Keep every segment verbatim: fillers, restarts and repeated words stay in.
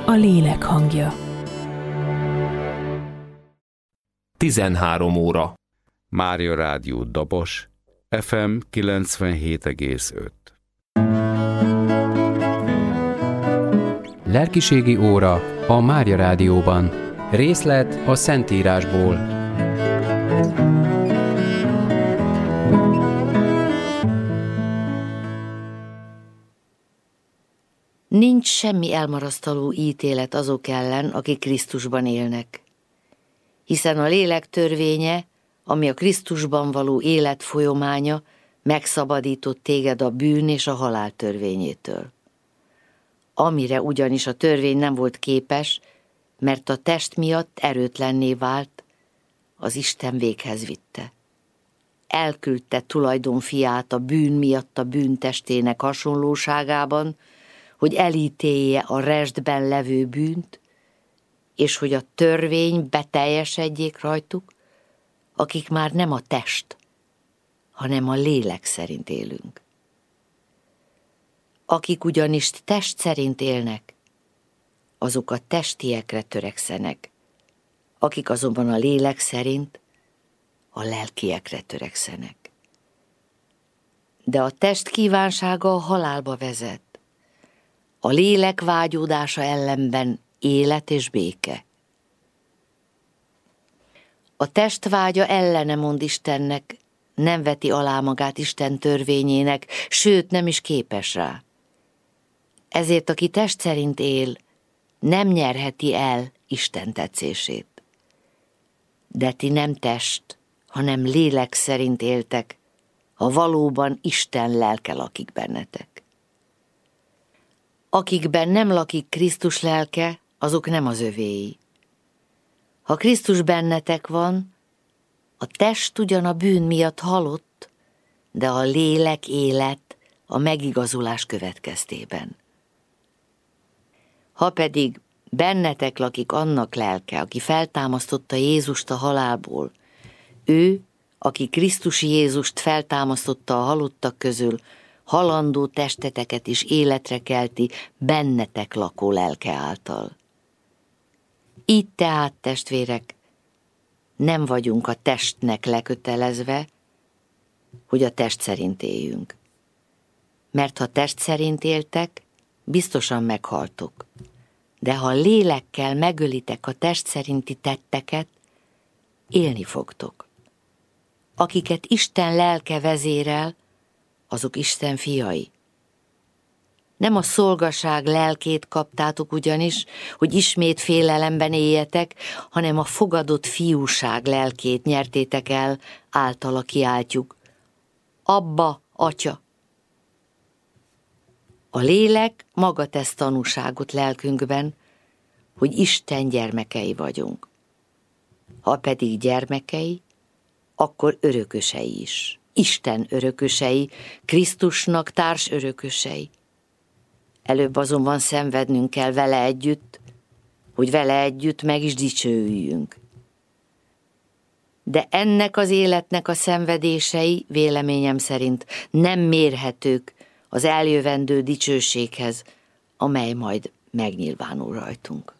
a lélek hangja. tizenhárom óra. Mária Rádió Dobos, ef em kilencvenhét egész öt. Lelkiségi óra a Mária Rádióban. Részlet a Szentírásból. Nincs semmi elmarasztaló ítélet azok ellen, akik Krisztusban élnek. Hiszen a lélek törvénye, ami a Krisztusban való élet folyamánya, megszabadított téged a bűn és a halál törvényétől. Amire ugyanis a törvény nem volt képes, mert a test miatt erőtlenné vált, az Isten véghez vitte. Elküldte tulajdon fiát a bűn miatt a bűntestének hasonlóságában, hogy elítélje a restben levő bűnt, és hogy a törvény beteljesedjék rajtuk, akik már nem a test, hanem a lélek szerint élünk. Akik ugyanis test szerint élnek, azok a testiekre törekszenek, akik azonban a lélek szerint a lelkiekre törekszenek. De a test kívánsága a halálba vezet, a lélek vágyódása ellenben élet és béke. A test vágya ellene mond Istennek, nem veti alá magát Isten törvényének, sőt nem is képes rá. Ezért aki test szerint él, nem nyerheti el Isten tetszését. De ti nem test, hanem lélek szerint éltek, ha valóban Isten lelke lakik bennetek. Akikben nem lakik Krisztus lelke, azok nem az övéi. Ha Krisztus bennetek van, a test ugyan a bűn miatt halott, de a lélek élet a megigazulás következtében. Ha pedig bennetek lakik annak lelke, aki feltámasztotta Jézust a halálból, ő, aki Krisztus Jézust feltámasztotta a halottak közül, halandó testeteket is életre kelti bennetek lakó lelke által. Így tehát, testvérek, nem vagyunk a testnek lekötelezve, hogy a test szerint éljünk. Mert ha test szerint éltek, biztosan meghaltok. De ha lélekkel megölitek a test szerinti tetteket, élni fogtok. Akiket Isten lelke vezérel, azok Isten fiai. Nem a szolgaság lelkét kaptátok ugyanis, hogy ismét félelemben éljetek, hanem a fogadott fiúság lelkét nyertétek el, általa kiáltjuk: Abba, Atya! A lélek maga tesz tanúságot lelkünkben, hogy Isten gyermekei vagyunk. Ha pedig gyermekei, akkor örökösei is. Isten örökösei, Krisztusnak társ örökösei. Előbb azonban szenvednünk kell vele együtt, hogy vele együtt meg is dicsőüljünk. De ennek az életnek a szenvedései véleményem szerint nem mérhetők az eljövendő dicsőséghez, amely majd megnyilvánul rajtunk.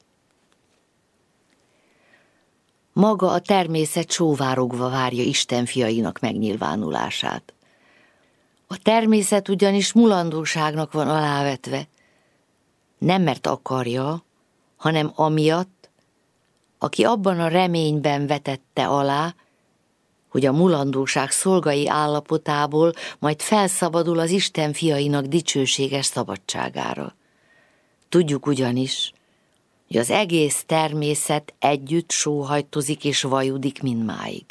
Maga a természet sóvárogva várja Isten fiainak megnyilvánulását. A természet ugyanis mulandóságnak van alávetve, nem mert akarja, hanem amiatt, aki abban a reményben vetette alá, hogy a mulandóság szolgai állapotából majd felszabadul az Isten fiainak dicsőséges szabadságára. Tudjuk ugyanis, hogy az egész természet együtt sóhajtozik és vajudik mindmáig.